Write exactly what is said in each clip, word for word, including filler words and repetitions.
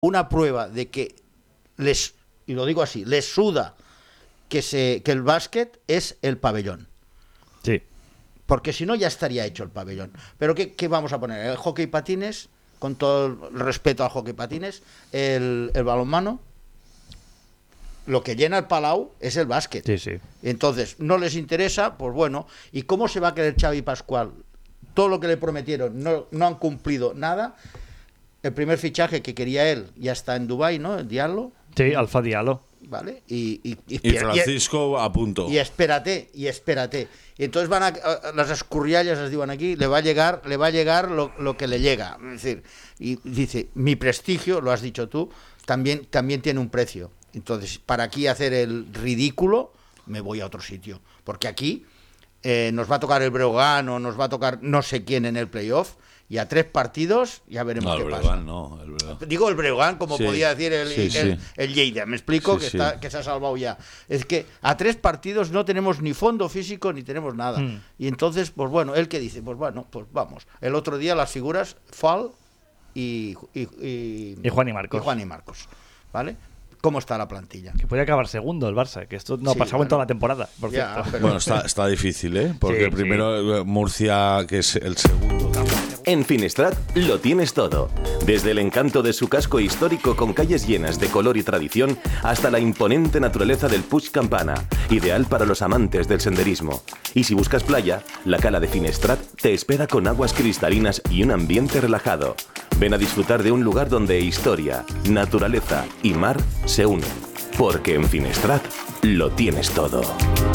una prueba de que les, y lo digo así, les suda que, se, que el básquet es el pabellón. Sí. Porque si no ya estaría hecho el pabellón. Pero ¿qué, qué vamos a poner? El hockey patines, con todo el respeto al hockey patines, el, el balonmano. Lo que llena el Palau es el básquet. Sí, sí. Entonces, no les interesa, pues bueno. ¿Y cómo se va a querer Xavi Pascual? Todo lo que le prometieron, no, no han cumplido nada. El primer fichaje que quería él ya está en Dubái, ¿no? El Diallo. Sí, Alfa Diallo. ¿Vale? Y, y, y, y Francisco y, a punto. Y espérate, y espérate. Y entonces van a, a las escurriallas, les digan aquí, le va a llegar, le va a llegar lo, lo que le llega. Es decir, y dice, mi prestigio, lo has dicho tú, también, también tiene un precio. Entonces, para aquí hacer el ridículo, me voy a otro sitio. Porque aquí eh, nos va a tocar el Breogán o nos va a tocar no sé quién en el playoff. Y a tres partidos ya veremos no, qué el pasa. Breogán, no, el Breogán. Digo el Breogán, como sí, podía decir el, sí, el, sí. el Lleida. Me explico, sí, que, sí. está, que se ha salvado ya. Es que a tres partidos no tenemos ni fondo físico ni tenemos nada. Mm. Y entonces, pues bueno, ¿él qué dice? Pues bueno, pues vamos. El otro día las figuras, Fall y... Y, y, y Juan y Marcos. Y Juan y Marcos, ¿vale? ¿Cómo está la plantilla? Que puede acabar segundo el Barça, que esto no sí, ha pasado bueno, en toda la temporada, por ya, cierto. Pero... Bueno, está, está difícil, ¿eh? Porque sí, primero sí. Murcia, que es el segundo. En Finestrat lo tienes todo. Desde el encanto de su casco histórico con calles llenas de color y tradición hasta la imponente naturaleza del Puig Campana, ideal para los amantes del senderismo. Y si buscas playa, la cala de Finestrat te espera con aguas cristalinas y un ambiente relajado. Ven a disfrutar de un lugar donde historia, naturaleza y mar se unen. Porque en Finestrat lo tienes todo.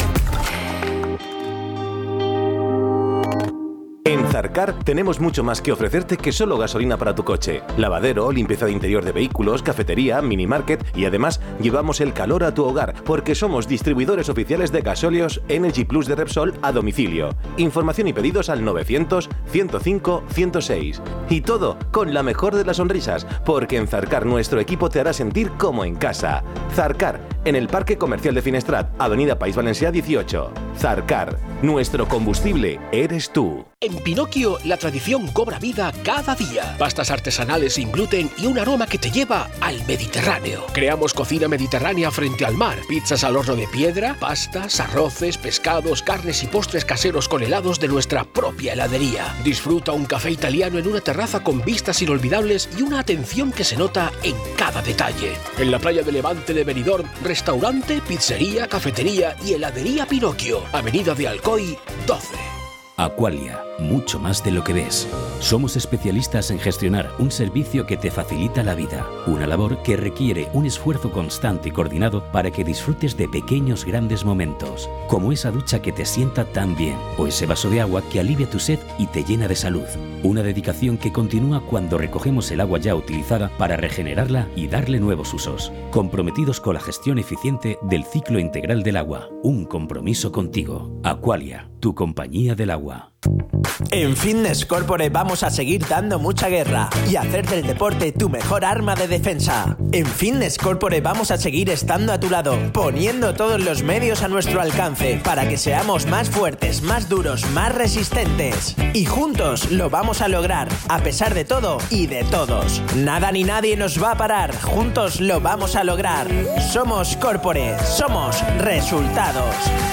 En Zarcar tenemos mucho más que ofrecerte que solo gasolina para tu coche. Lavadero, limpieza de interior de vehículos, cafetería, minimarket y además llevamos el calor a tu hogar porque somos distribuidores oficiales de gasóleos Energy Plus de Repsol a domicilio. Información y pedidos al novecientos, ciento cinco, ciento seis. Y todo con la mejor de las sonrisas porque en Zarcar nuestro equipo te hará sentir como en casa. Zarcar, en el Parque Comercial de Finestrat, Avenida País Valencià dieciocho. Zarcar, nuestro combustible eres tú. En Pinocchio, la tradición cobra vida cada día. Pastas artesanales sin gluten y un aroma que te lleva al Mediterráneo. Creamos cocina mediterránea frente al mar. Pizzas al horno de piedra, pastas, arroces, pescados, carnes y postres caseros con helados de nuestra propia heladería. Disfruta un café italiano en una terraza con vistas inolvidables y una atención que se nota en cada detalle. En la playa de Levante de Benidorm, restaurante, pizzería, cafetería y heladería Pinocchio. Avenida de Alcoy, doce. Aqualia, mucho más de lo que ves. Somos especialistas en gestionar un servicio que te facilita la vida, una labor que requiere un esfuerzo constante y coordinado para que disfrutes de pequeños grandes momentos, como esa ducha que te sienta tan bien o ese vaso de agua que alivia tu sed y te llena de salud. Una dedicación que continúa cuando recogemos el agua ya utilizada para regenerarla y darle nuevos usos. Comprometidos con la gestión eficiente del ciclo integral del agua. Un compromiso contigo. Aqualia, tu compañía del agua. En Fitness Corporate vamos a seguir dando mucha guerra y hacer del deporte tu mejor arma de defensa. En Fitness Corporate vamos a seguir estando a tu lado, poniendo todos los medios a nuestro alcance para que seamos más fuertes, más duros, más resistentes. Y juntos lo vamos a lograr, a pesar de todo y de todos. Nada ni nadie nos va a parar, juntos lo vamos a lograr. Somos Corporate, somos resultados.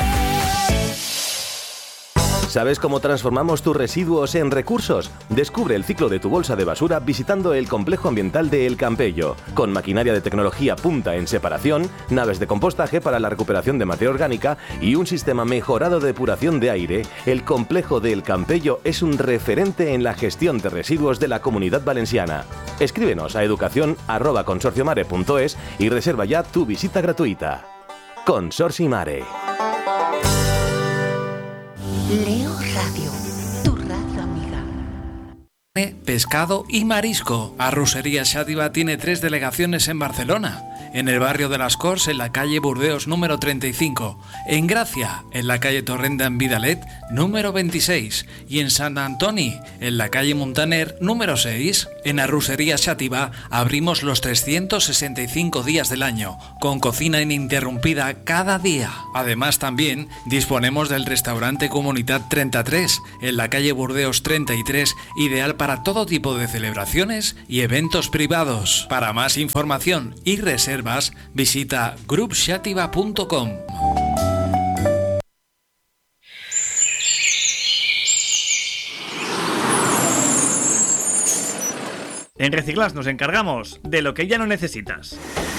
¿Sabes cómo transformamos tus residuos en recursos? Descubre el ciclo de tu bolsa de basura visitando el complejo ambiental de El Campello, con maquinaria de tecnología punta en separación, naves de compostaje para la recuperación de materia orgánica y un sistema mejorado de depuración de aire. El complejo de El Campello es un referente en la gestión de residuos de la Comunidad Valenciana. Escríbenos a educación arroba consorciomare punto es y reserva ya tu visita gratuita. Consorcio Mare. Leo Radio, tu radio amiga. Pescado y marisco. Arrocería Xàtiva tiene tres delegaciones en Barcelona. En el barrio de Las Corts, en la calle Burdeos número treinta y cinco. En Gracia, en la calle Torrenda en Vidalet número veintiséis. Y en Sant Antoni, en la calle Montaner número seis. En Arrusería Xàtiva abrimos los trescientos sesenta y cinco días del año, con cocina ininterrumpida cada día. Además, también disponemos del restaurante Comunitat treinta y tres, en la calle Burdeos treinta y tres, ideal para todo tipo de celebraciones y eventos privados. Para más información y reservas, visita grup xàtiva punto com. En Reciclash nos encargamos de lo que ya no necesitas.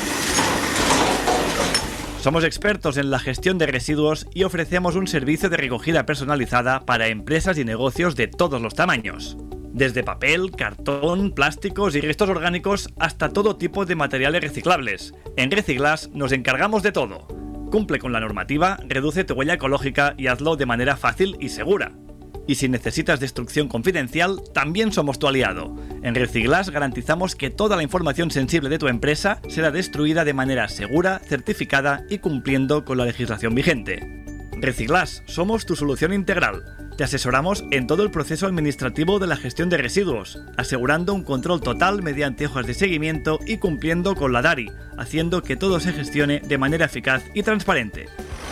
Somos expertos en la gestión de residuos y ofrecemos un servicio de recogida personalizada para empresas y negocios de todos los tamaños. Desde papel, cartón, plásticos y restos orgánicos hasta todo tipo de materiales reciclables. En Reciclash nos encargamos de todo. Cumple con la normativa, reduce tu huella ecológica y hazlo de manera fácil y segura. Y si necesitas destrucción confidencial, también somos tu aliado. En Reciclash garantizamos que toda la información sensible de tu empresa será destruida de manera segura, certificada y cumpliendo con la legislación vigente. Reciclash, somos tu solución integral. Te asesoramos en todo el proceso administrativo de la gestión de residuos, asegurando un control total mediante hojas de seguimiento y cumpliendo con la D A R I, haciendo que todo se gestione de manera eficaz y transparente.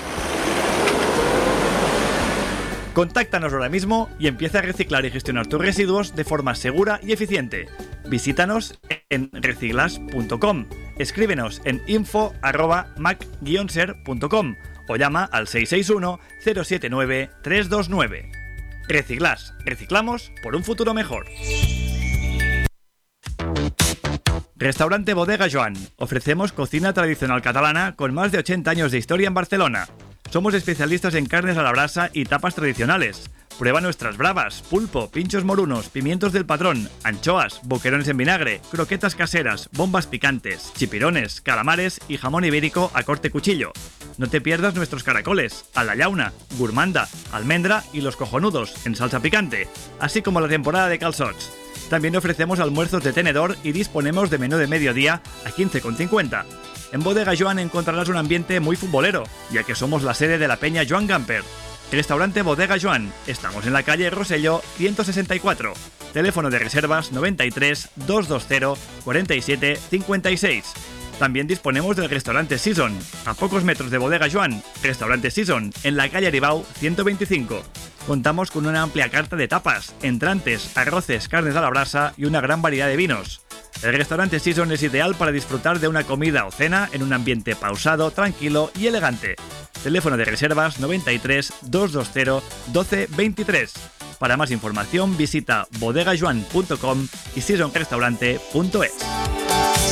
Contáctanos ahora mismo y empieza a reciclar y gestionar tus residuos de forma segura y eficiente. Visítanos en reciclash punto com, escríbenos en info arroba mac guion ser punto com o llama al seis seis uno cero siete nueve tres dos nueve. Reciclash, reciclamos por un futuro mejor. Restaurante Bodega Joan. Ofrecemos cocina tradicional catalana con más de ochenta años de historia en Barcelona. Somos especialistas en carnes a la brasa y tapas tradicionales. Prueba nuestras bravas, pulpo, pinchos morunos, pimientos del patrón, anchoas, boquerones en vinagre, croquetas caseras, bombas picantes, chipirones, calamares y jamón ibérico a corte cuchillo. No te pierdas nuestros caracoles, a la llauna, gourmanda, almendra y los cojonudos en salsa picante, así como la temporada de calçots. También ofrecemos almuerzos de tenedor y disponemos de menú de mediodía a quince con cincuenta. En Bodega Joan encontrarás un ambiente muy futbolero, ya que somos la sede de la peña Joan Gamper. Restaurante Bodega Joan. Estamos en la calle Rosselló ciento sesenta y cuatro. Teléfono de reservas noventa y tres doscientos veinte cuarenta y siete cincuenta y seis. También disponemos del restaurante Season, a pocos metros de Bodega Joan. Restaurante Season, en la calle Aribau ciento veinticinco. Contamos con una amplia carta de tapas, entrantes, arroces, carnes a la brasa y una gran variedad de vinos. El restaurante Season es ideal para disfrutar de una comida o cena en un ambiente pausado, tranquilo y elegante. Teléfono de reservas noventa y tres doscientos veinte doce veintitrés. Para más información visita bodega joan punto com y season restaurante punto es.